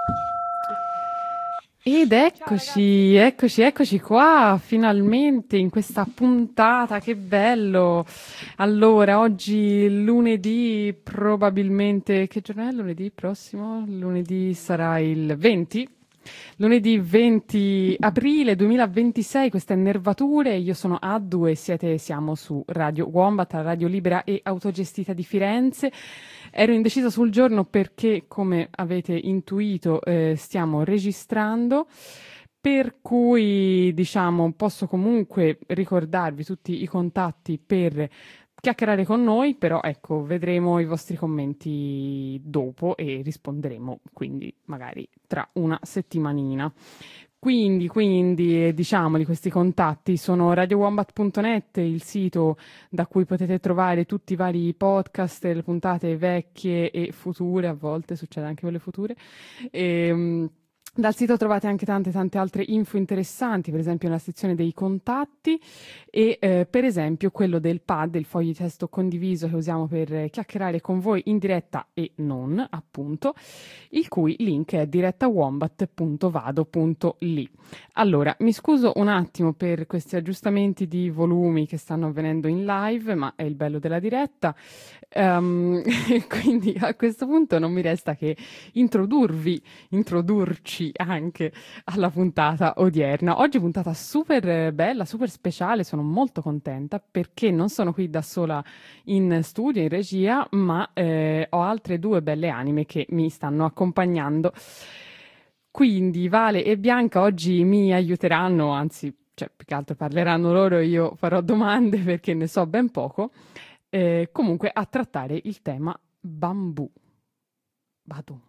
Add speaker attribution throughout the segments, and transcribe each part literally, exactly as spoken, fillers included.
Speaker 1: Ed eccoci, eccoci, eccoci qua, finalmente in questa puntata, che bello! Allora, oggi lunedì, probabilmente, che giorno è lunedì prossimo? Lunedì sarà il venti? Lunedì venti aprile duemilaventisei, queste nervature, io sono Addu e siete, siamo su Radio Wombat, la radio libera e autogestita di Firenze. Ero indecisa sul giorno perché, come avete intuito, eh, stiamo registrando, per cui diciamo posso comunque ricordarvi tutti i contatti per chiacchierare con noi, però ecco, vedremo i vostri commenti dopo e risponderemo, quindi magari tra una settimanina. Quindi, quindi, eh, diciamoli, questi contatti sono radio wombat punto net, il sito da cui potete trovare tutti i vari podcast, le puntate vecchie e future, a volte succede anche con le future. E, dal sito trovate anche tante tante altre info interessanti, per esempio nella sezione dei contatti e eh, per esempio quello del pad, il foglio di testo condiviso che usiamo per eh, chiacchierare con voi in diretta e non, appunto, il cui link è direttawombat punto vado punto li. Allora, mi scuso un attimo per questi aggiustamenti di volumi che stanno avvenendo in live, ma è il bello della diretta. Um, quindi a questo punto non mi resta che introdurvi, introdurci anche alla puntata odierna. Oggi puntata super eh, bella, super speciale, sono molto contenta perché non sono qui da sola in studio, in regia, ma eh, ho altre due belle anime che mi stanno accompagnando. Quindi Vale e Bianca oggi mi aiuteranno, anzi, cioè, più che altro parleranno loro, io farò domande perché ne so ben poco, eh, comunque a trattare il tema bambù. Badum.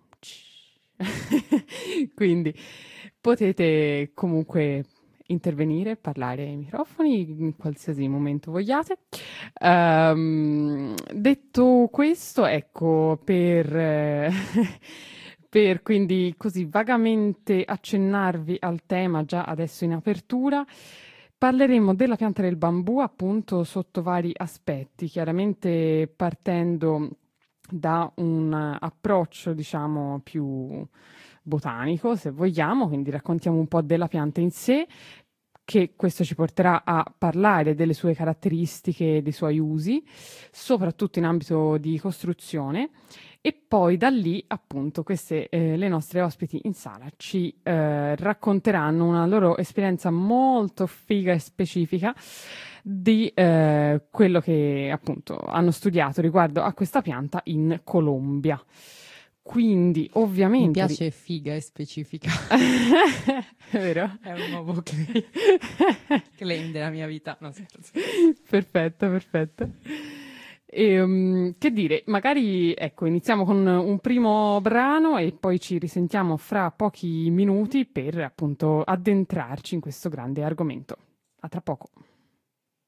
Speaker 1: Quindi potete comunque intervenire, parlare ai microfoni in qualsiasi momento vogliate. Ehm, detto questo, ecco, per, eh, per quindi così vagamente accennarvi al tema già adesso in apertura, parleremo della pianta del bambù appunto sotto vari aspetti, chiaramente partendo da un approccio, diciamo, più botanico, se vogliamo, quindi raccontiamo un po' della pianta in sé, che questo ci porterà a parlare delle sue caratteristiche, dei suoi usi, soprattutto in ambito di costruzione. E poi da lì, appunto, queste, eh, le nostre ospiti in sala ci eh, racconteranno una loro esperienza molto figa e specifica di eh, quello che appunto hanno studiato riguardo a questa pianta in Colombia. Quindi,
Speaker 2: Mi
Speaker 1: ovviamente, ri-
Speaker 2: piace figa e specifica.
Speaker 1: vero?
Speaker 2: È un nuovo claim, claim della mia vita. No, scherzo.
Speaker 1: Perfetto, perfetto. E, um, che dire, magari ecco, iniziamo con un primo brano e poi ci risentiamo fra pochi minuti per appunto addentrarci in questo grande argomento. A tra poco.